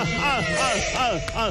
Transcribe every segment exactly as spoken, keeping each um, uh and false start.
啊啊啊！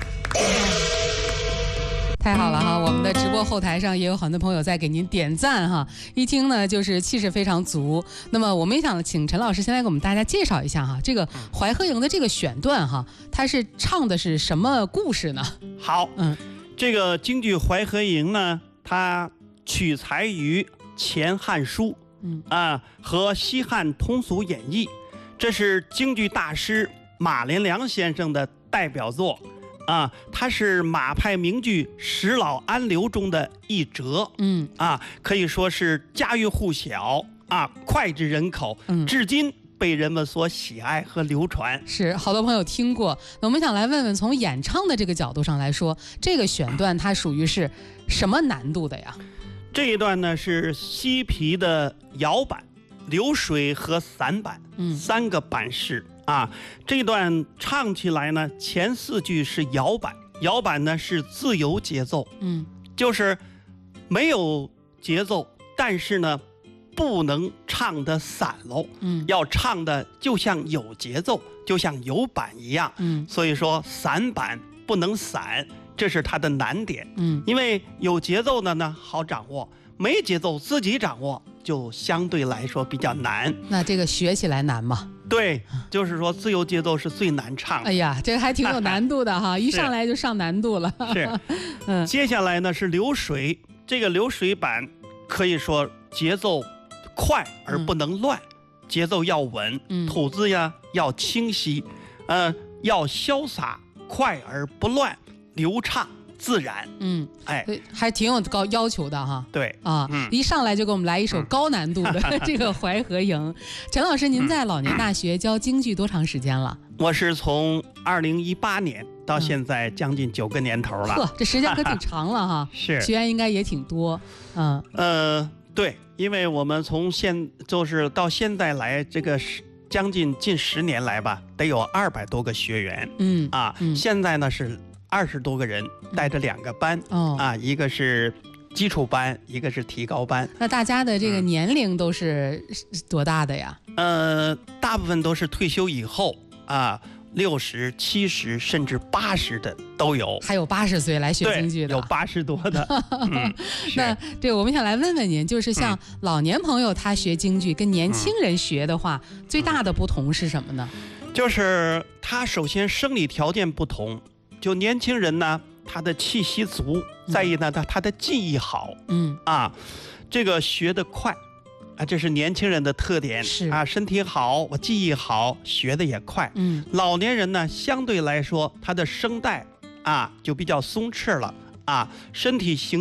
太好了哈！我们的直播后台上也有很多朋友在给您点赞哈，一听呢就是气势非常足。那么我们也想请陈老师先来给我们大家介绍一下哈，这个《淮河营》的这个选段哈，它是唱的是什么故事呢？ 好，嗯，这个京剧《淮河营》呢，它取材于前《汉书》，嗯啊和西汉通俗演义，这是京剧大师马连良先生的代表作。啊，它是马派名剧《十老安流》中的一折，嗯啊，可以说是家喻户晓啊，脍炙人口，嗯，至今被人们所喜爱和流传。 是，好多朋友听过。那我们想来问问，从演唱的这个角度上来说，这个选段它属于是什么难度的呀？ 这一段呢是西皮的摇板、流水和散板，嗯，三个板式。啊，这段唱起来呢，前四句是摇板，摇板呢是自由节奏，嗯，就是没有节奏，但是呢，不能唱得散喽，嗯，要唱的就像有节奏，就像有板一样，嗯，所以说散板不能散，这是它的难点，嗯，因为有节奏的呢好掌握，没节奏自己掌握就相对来说比较难。 那这个学起来难吗？ 对，就是说自由节奏是最难唱的。 哎呀，这还挺有难度的哈，一上来就上难度了。 是，嗯，接下来呢是流水，这个流水板可以说节奏快而不能乱，嗯、节奏要稳，嗯、吐字呀要清晰，呃，要潇洒，快而不乱，流畅。自然，嗯，哎， 还挺有高要求的哈。 对啊，嗯、一上来就给我们来一首高难度的这个《淮河营》。陈老师，您在老年大学教京剧多长时间了？ 我是从二零一八年到现在将近九个年头了。 呵、嗯，这时间可挺长了哈。 是， 学员应该也挺多。嗯， 呃，对，因为我们从现就是到现在来这个是将近近十年来吧，得有二百多个学员。嗯啊，嗯现在呢是。二十多个人带着两个班，哦啊，一个是基础班，一个是提高班。 那大家的这个年龄都是多大的呀？ 呃，大部分都是退休以后啊，六十、七十甚至八十的都有。 还有八十岁来学京剧的， 有八十多的。嗯、 那这个我们想来问问您，就是像老年朋友他学京剧跟年轻人学的话，嗯、最大的不同是什么呢？ 就是他首先生理条件不同。就年轻人呢，他的气息足，再一呢，他他的记忆好，嗯啊，这个学得快，啊，这是年轻人的特点， 是啊，身体好，我记忆好，学得也快，嗯，老年人呢，相对来说，他的声带啊就比较松弛了，啊，身体形。